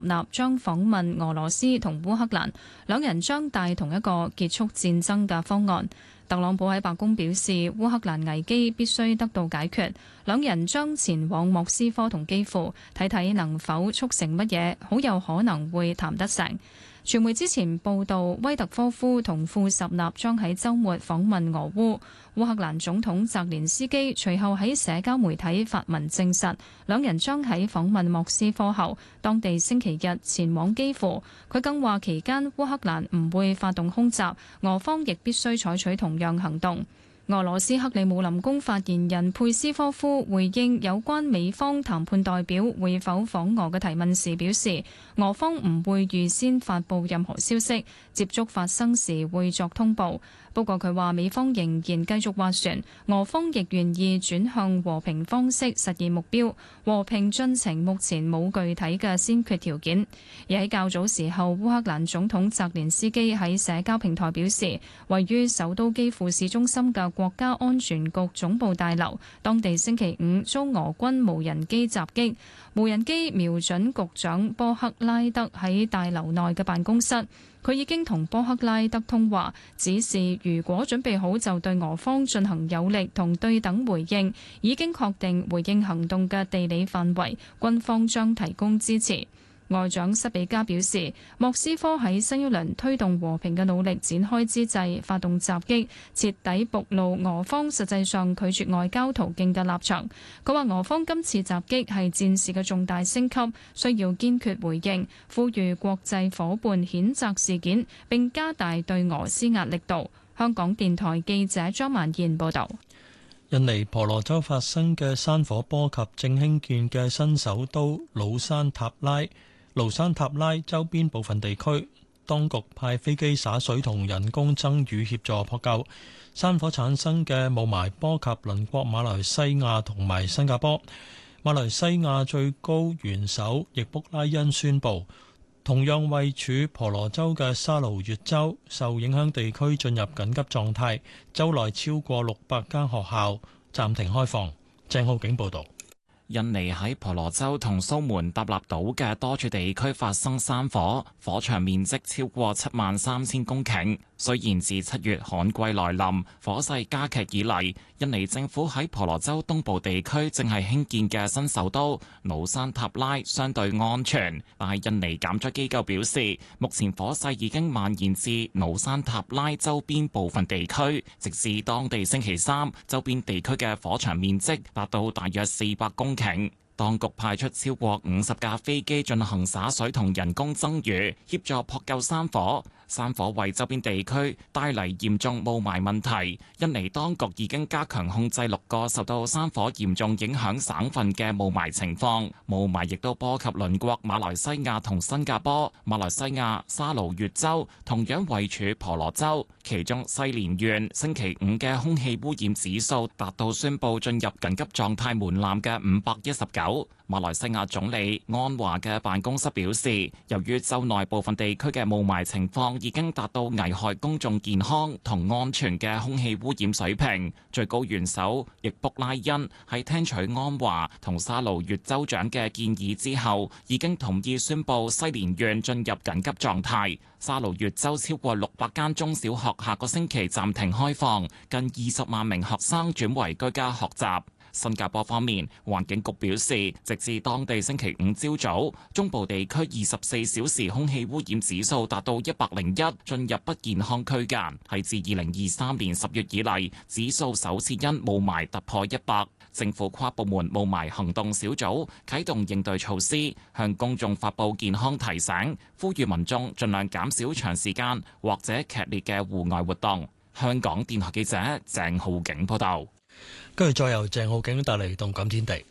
納將訪問俄羅斯同烏克蘭，兩人將帶同一個結束戰爭嘅方案。特朗普喺白宮表示，烏克蘭危機必須得到解決，兩人將前往莫斯科同基輔，睇睇能否促成乜嘢，好有可能會談得成。傳媒之前報道，威特科夫同庫什納將喺週末訪問俄烏。烏克蘭總統澤連斯基隨後喺社交媒體發文證實，兩人將喺訪問莫斯科後，當地星期日前往基輔。佢更話期間烏克蘭唔會發動空襲，俄方亦必須採取同樣行動。俄羅斯克里姆林宮發言人佩斯科夫回應有關美方談判代表會否訪俄嘅提問時表示，俄方唔會預先發布任何消息，接觸發生時會作通報。不過佢話美方仍然繼續斡旋，俄方亦願意轉向和平方式實現目標。和平進程目前冇具體嘅先決條件。而喺較早時候，烏克蘭總統澤連斯基喺社交平台表示，位於首都基輔市中心嘅國家安全局總部大樓，當地星期五遭俄軍無人機襲擊，無人機瞄準局長波克拉德喺大樓內嘅辦公室。佢已經同波克拉德通話，指示如果準備好就對俄方進行有力同對等回應，已經確定回應行動嘅地理範圍，軍方將提供支持。外長塞比加表示，莫斯科喺新一輪推動和平嘅努力展開之際發動襲擊，徹底暴露俄方實際上拒絕外交途徑嘅立場。佢話俄方今次襲擊係戰事嘅重大升級，需要堅決回應，呼籲國際夥伴譴責事件並加大對俄施壓力度。香港電台記者張曼燕報導。 印尼婆羅洲發生嘅山火波及正興建嘅新首都魯山塔拉周邊部分地區，當局派飛機灑水同人工增雨協助撲救。山火產生嘅霧霾波及鄰國馬來西亞同埋新加坡。馬來西亞最高元首易卜拉欣宣布，同樣位處婆羅洲嘅沙勞越州受影響地區進入緊急狀態，州內超過600間學校暫停開放。鄭浩景報導。 印尼喺婆羅洲同蘇門答臘島嘅多處地區發生山火，火場面積超過73000公頃。雖然自7月旱季來臨，火勢加劇以嚟，印尼政府喺婆羅洲東部地區正係興建嘅新首都努山塔拉相對安全，但係印尼減災機構表示，目前火勢已經蔓延至努山塔拉周邊部分地區，直至當地星期三，周邊地區嘅火場面積達到大約400公頃。當局派出超過50架飛機進行灑水同人工增雨，協助撲救山火。山火為周邊地區帶嚟嚴重霧霾問題，印尼當局已經加強控制6個受到山火嚴重影響省份嘅霧霾情況。霧霾亦都波及鄰國馬來西亞同新加坡。馬來西亞沙勞越州同樣位處婆羅洲，其中西連縣星期五嘅空氣污染指數達到宣布進入緊急狀態門檻嘅519。馬來西亞總理安華嘅辦公室表示，由於州內部分地區嘅霧霾情況已經達到危害公眾健康同安全嘅空氣污染水平，最高元首易卜拉欣喺聽取安華同沙勞越州長嘅建議之後，已經同意宣布西連縣進入緊急狀態。沙勞越州超過600間中小學下個星期暫停開放，近20萬名學生轉為居家學習。新加坡方面，環境局表示，直至當地星期五朝早，中部地區24小時空氣污染指數達到101，進入不健康區間，係自2023年10月以嚟指數首次因霧霾突破100。政府跨部門霧霾行動小組啟動應對措施，向公眾發布健康提醒，呼籲民眾盡量減少長時間或者劇烈嘅戶外活動。香港電台記者鄭浩景報道。 跟住再由鄭浩景帶嚟動感天地。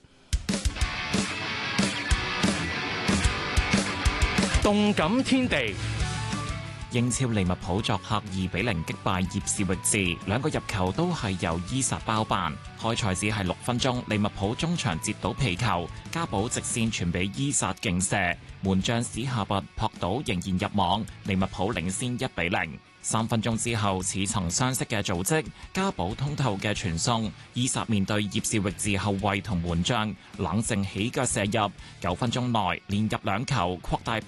動感天地， 英超利物浦作客2-0擊敗葉士域治，2個入球都係由伊薩包辦。開賽只係6分鐘，利物浦中場接到皮球，加寶直線傳俾伊薩勁射，門將史夏拔撲倒仍然入網，利物浦領先1-0。 3分鐘之後，似曾相識嘅組織加補通透嘅傳送，伊薩面對葉士域治後衛同門將，冷靜起腳射入，9分鐘內連入2球，擴大